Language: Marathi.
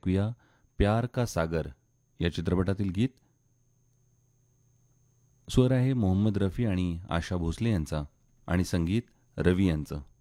ऐकूया प्यार का सागर या चित्रपटातील गीत. स्वर आहे मोहम्मद रफी आणि आशा भोसले यांचा आणि संगीत रवी यांचं.